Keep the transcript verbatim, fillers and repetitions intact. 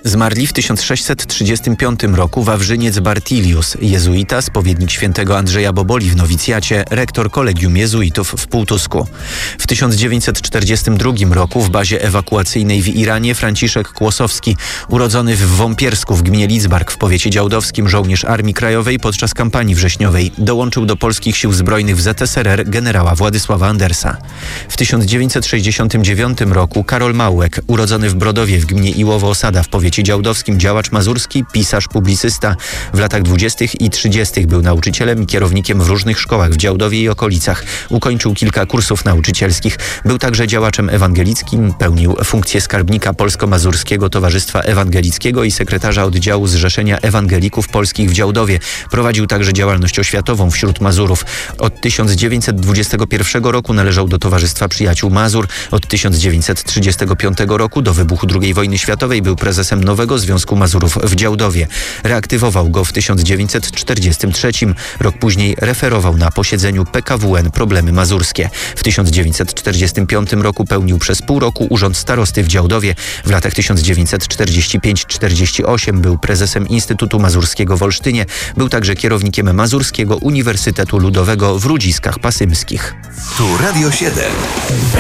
Zmarli w tysiąc sześćset trzydziestym piątym roku Wawrzyniec Bartilius, jezuita, spowiednik świętego Andrzeja Boboli w nowicjacie, rektor Kolegium Jezuitów w Półtusku. W tysiąc dziewięćset czterdziestym drugim roku w bazie ewakuacyjnej w Iranie Franciszek Kłosowski, urodzony w Wąpiersku w gminie Lidzbark w powiecie działdowskim, żołnierz Armii Krajowej podczas kampanii wrześniowej, dołączył do polskich sił zbrojnych w Z S R R generała Władysława Andersa. W tysiąc dziewięćset sześćdziesiątym dziewiątym roku Karol Małek, urodzony w Brodowie w gminie Iłowo-Osada w powiecie działdowskim, działacz mazurski, pisarz, publicysta. W latach dwudziestych i trzydziestych był nauczycielem i kierownikiem w różnych szkołach w Działdowie i okolicach. Ukończył kilka kursów nauczycielskich. Był także działaczem ewangelickim, pełnił funkcję skarbnika Polsko-Mazurskiego Towarzystwa Ewangelickiego i sekretarza oddziału Zrzeszenia Ewangelików Polskich w Działdowie. Prowadził także działalność oświatową wśród Mazurów. Od tysiąc dziewięćset dwudziestego pierwszego roku należał do Towarzystwa Przyjaciół Mazur. Od tysiąc dziewięćset trzydziestego piątego roku do wybuchu drugiej wojny światowej był prezesem Nowego Związku Mazurów w Działdowie. Reaktywował go w tysiąc dziewięćset czterdziestym trzecim. Rok później referował na posiedzeniu P K W N problemy mazurskie. W tysiąc dziewięćset czterdziestym piątym roku pełnił przez pół roku urząd starosty w Działdowie. W latach tysiąc dziewięćset czterdziestym piątym do czterdziestego ósmego był prezesem Instytutu Mazurskiego w Olsztynie. Był także kierownikiem Mazurskiego Uniwersytetu Ludowego w Rudziskach Pasymskich. Tu Radio siedem.